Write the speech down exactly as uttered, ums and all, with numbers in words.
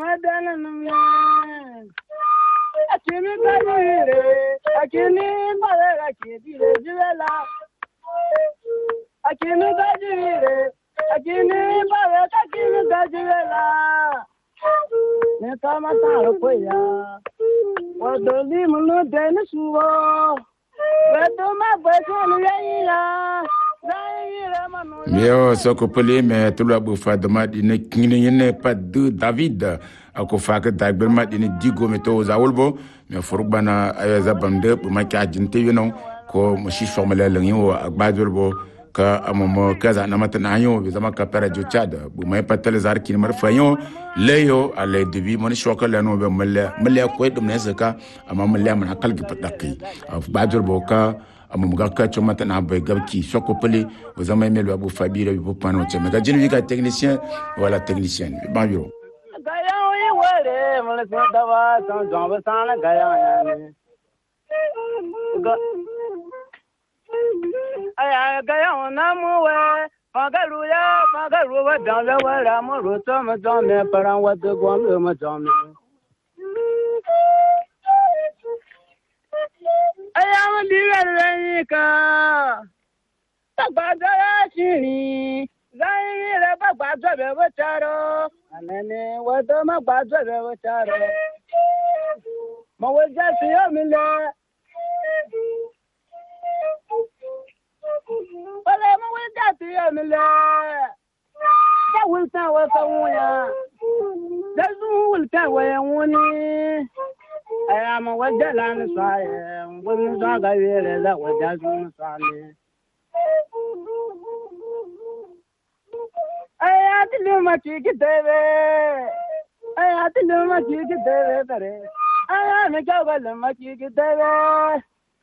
Madanamya. Akini Kajire, Akini Mother, Akini Juela. Akini Kajire, Akini Mother, Akini Juela. Netamata Koya. What the Limon Dennis war? Where do my boyfriend Yaya? Mio soko pele me tulu abu fadama dine kini ne pa de David ako faka dagber ma dine digo me to za wolbo me furbana ayaza bamde bu ma ka jinte yino ko mushi formula lengi wo agbadurbo ka amomo kaza na matana yo be zama ka pera jo chad bu ma patel zar kin mar fayon leyo ale debi mon shoka le no be mele mele ko dum ne zaka amma mele man kalgi padaki agbadurbo ka amumuga ka choma tana boy gabki soko pele aux zama melo abu fabira bu pano che mega jini ka technicien wala technicien ba biro gaya yi wale mala so dawa san jomba san gaya yani aya gaya na mu we magaru ya magaru wa dan la wa ra mo ro so ma jom me paran wa de gom le ma jom me ayam direka tagbada shiri zaire bagbada be wacharo anene wado magbada be wacharo mo waja siyo mile wala mo waja siyo mile ta wulta wa sawya dazu wulta wa yawuni ayam wajalan saye wun zaga yele da wajazun sale ayat luma ki debe ayat luma ki debe tare ayam ka luma ki debe